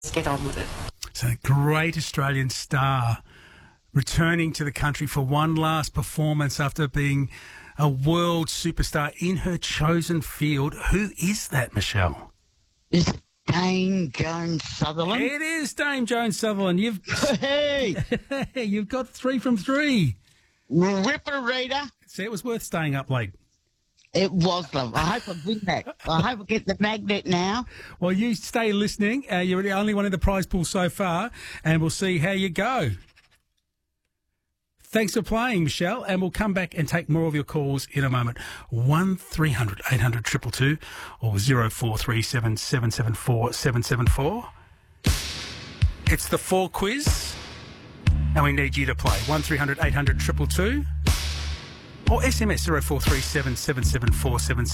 Let's get on with it. So a great Australian star returning to the country for one last performance after being a world superstar in her chosen field. Who is that, Michelle? It's Dame Joan Sutherland. It is Dame Joan Sutherland. Hey, You've got 3 from 3. Ripper Reader. See, it was worth staying up late. It was, love. I hope I win that. I hope I get the magnet now. Well, you stay listening. You're the only one in the prize pool so far, and we'll see how you go. Thanks for playing, Michelle, and we'll come back and take more of your calls in a moment. 1300 800 222 or 0437 774 774. It's the 4 quiz, and we need you to play. 1300 800 222 or SMS 0437 774 774.